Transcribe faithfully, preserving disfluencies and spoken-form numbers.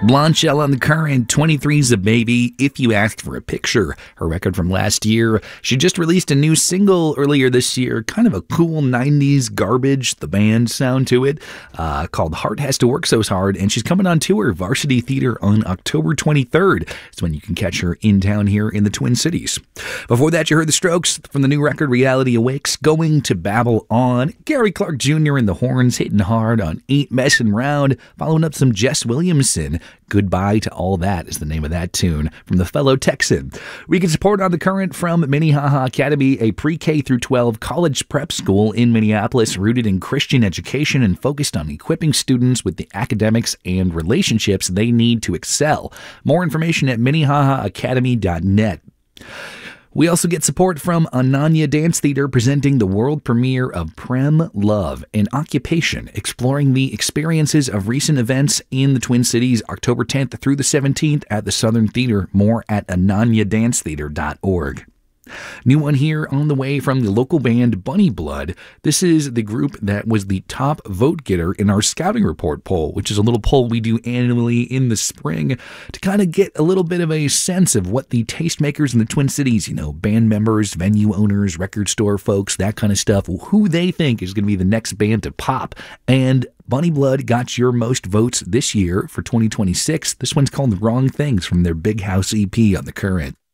Blonde Shell on the Current, twenty-three's a baby, If You Asked for a Picture, her record from last year. She just released a new single earlier this year, kind of a cool nineties garbage, the band sound to it, uh, called Heart Has to Work So Hard, and she's coming on tour, Varsity Theater, on October twenty-third. It's when you can catch her in town here in the Twin Cities. Before that, you heard The Strokes from the new record Reality Awakes, Going to Babble On. Gary Clark Junior and the Horns hitting hard on Ain't Messin' Round, following up some Jess Williamson. Goodbye to All That is the name of that tune from the fellow Texan. We get support on the Current from Minnehaha Academy, a pre-K through twelve college prep school in Minneapolis rooted in Christian education and focused on equipping students with the academics and relationships they need to excel. More information at minnehaha academy dot net. We also get support from Ananya Dance Theater presenting the world premiere of Prem Love, an occupation, exploring the experiences of recent events in the Twin Cities, October tenth through the seventeenth at the Southern Theater. More at ananya dance theater dot org. New one here on the way from the local band Bunny Blood. This is the group that was the top vote getter in our Scouting Report poll, which is a little poll we do annually in the spring to kind of get a little bit of a sense of what the tastemakers in the Twin Cities, you know, band members, venue owners, record store folks, that kind of stuff, who they think is going to be the next band to pop. And Bunny Blood got your most votes this year for twenty twenty-six. This one's called The Wrong Things from their Big House E P on the Current.